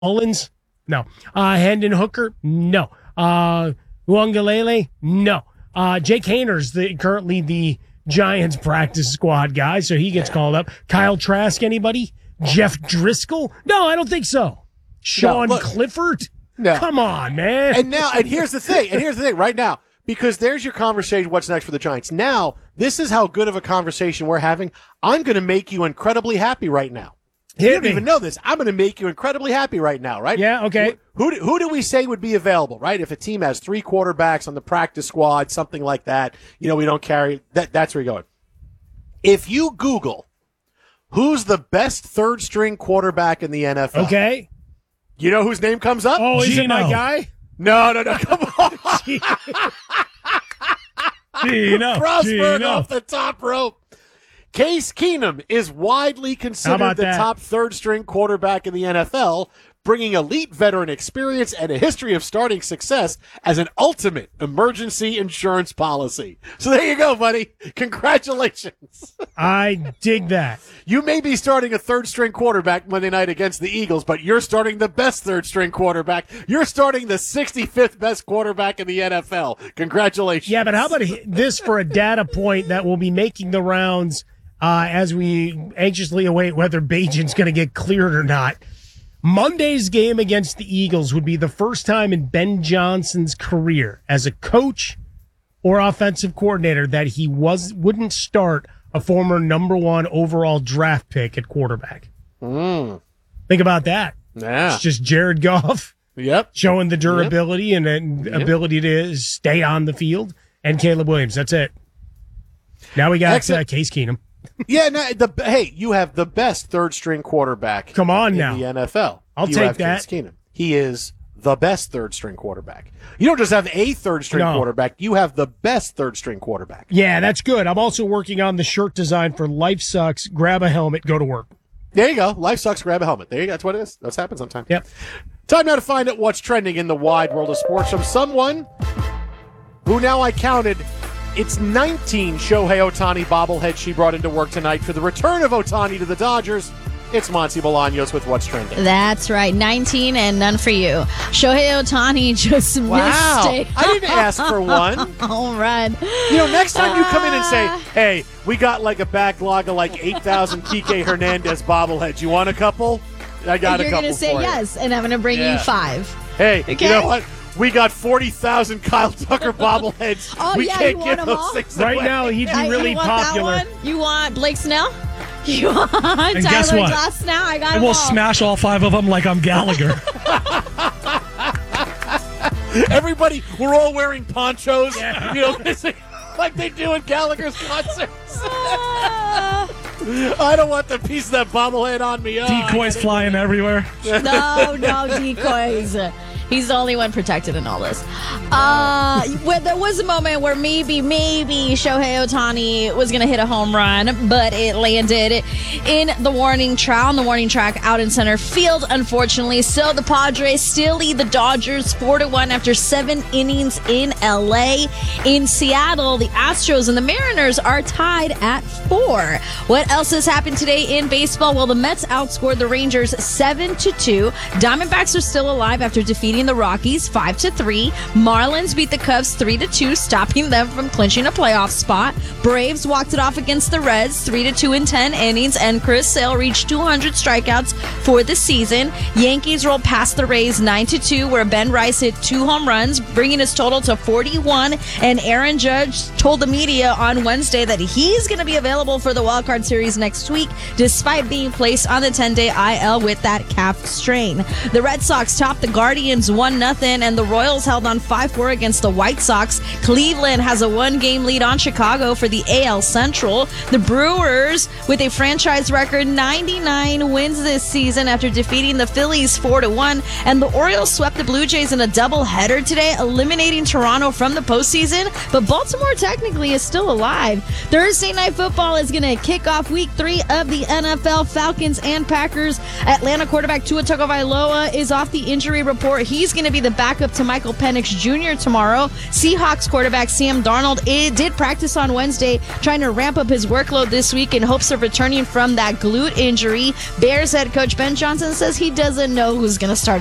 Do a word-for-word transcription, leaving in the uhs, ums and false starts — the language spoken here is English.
Mullins? No. Uh, Hendon Hooker? No. Uh, Uangalele? No. Uh, Jake Hayner's the, currently the Giants practice squad guy, so he gets called up. Kyle Trask, anybody? Jeff Driscoll? No, I don't think so. Sean no, look, Clifford? No. Come on, man. And now, and here's the thing, and here's the thing right now, because there's your conversation, what's next for the Giants. Now, this is how good of a conversation we're having. I'm going to make you incredibly happy right now. Hit you don't me. even know this. I'm going to make you incredibly happy right now, right? Yeah, okay. Who, who, do, who do we say would be available, right? If a team has three quarterbacks on the practice squad, something like that, you know, we don't carry, that. that's where you're going. If you Google who's the best third-string quarterback in the N F L, okay. You know whose name comes up? Oh, is Gino. it my guy? No, no, no, come on. Gino. Frostberg Gino. off the top rope. Case Keenum is widely How considered about the that? top third-string quarterback in the N F L, bringing elite veteran experience and a history of starting success as an ultimate emergency insurance policy. So there you go, buddy. Congratulations. I dig that. You may be starting a third-string quarterback Monday night against the Eagles, but you're starting the best third-string quarterback. You're starting the sixty-fifth best quarterback in the N F L. Congratulations. Yeah, but how about this for a data point that will be making the rounds uh, as we anxiously await whether Bajan's going to get cleared or not. Monday's game against the Eagles would be the first time in Ben Johnson's career as a coach or offensive coordinator that he was wouldn't start a former number one overall draft pick at quarterback. Mm. Think about that. Yeah. It's just Jared Goff Yep. showing the durability Yep. and, and Yep. ability to stay on the field, and Caleb Williams. That's it. Now we got uh, Excellent. Case Keenum. Yeah, no, the hey, you have the best third-string quarterback Come on in now. the N F L. I'll you take have that. Case Keenum. He is the best third-string quarterback. You don't just have a third-string No. quarterback. You have the best third-string quarterback. Yeah, that's good. I'm also working on the shirt design for Life Sucks. Grab a helmet, go to work. There you go. Life sucks. Grab a helmet. There you go. That's what it is. That's happened sometimes. Yep. Time now to find out what's trending in the wide world of sports from someone who now I counted. It's nineteen Shohei Ohtani bobbleheads she brought into work tonight for the return of Ohtani to the Dodgers. It's Monty Bolaños with What's Trending. That's right, nineteen and none for you. Shohei Ohtani just Wow. missed I didn't ask for one. a home run. You know, next time you come in and say, hey, we got like a backlog of like eight thousand Kike Hernandez bobbleheads. You want a couple? I got You're a couple going to say for you. yes, and I'm going to bring Yeah. you five. Hey, Okay. you know what? We got forty thousand Kyle Tucker bobbleheads. Oh, we yeah, can't you want give them those all? things Right away. now, he'd be I- really you want popular. That one? You want Blake Snell? You want Tyler guess what? Glass now? I got And them we'll all. smash all five of them like I'm Gallagher. Everybody, we're all wearing ponchos, you know, like they do at Gallagher's concerts. Ah. I don't want the piece of that bobblehead on me. Oh, Decoys flying everywhere. No, no decoys. He's the only one protected in all this. Uh, where there was a moment where maybe, maybe Shohei Ohtani was going to hit a home run, but it landed in the warning track, on the warning track out in center field, unfortunately. So the Padres still lead the Dodgers four to one after seven innings in L A. In Seattle, the Astros and the Mariners are tied at four. What else has happened today in baseball? Well, the Mets outscored the Rangers seven to two. Diamondbacks are still alive after defeating the Rockies five to three. Marlins beat the Cubs three to two, stopping them from clinching a playoff spot. Braves walked it off against the Reds three to two in ten innings, and Chris Sale reached two hundred strikeouts for the season. Yankees rolled past the Rays nine to two, where Ben Rice hit two home runs, bringing his total to forty-one. And Aaron Judge told the media on Wednesday that he's going to be available for the Wild Card Series next week, despite being placed on the ten-day I L with that calf strain. The Red Sox topped the Guardians one nothing, and the Royals held on five four against the White Sox. Cleveland has a one-game lead on Chicago for the A L Central. The Brewers, with a franchise record ninety-nine wins this season after defeating the Phillies four to one, and the Orioles swept the Blue Jays in a doubleheader today, eliminating Toronto from the postseason, but Baltimore technically is still alive. Thursday Night Football is going to kick off week three of the N F L. Falcons and Packers. Atlanta quarterback Tua Tagovailoa is off the injury report. He he's going to be the backup to Michael Penix Junior tomorrow. Seahawks quarterback Sam Darnold it did practice on Wednesday, trying to ramp up his workload this week in hopes of returning from that glute injury. Bears head coach Ben Johnson says he doesn't know who's going to start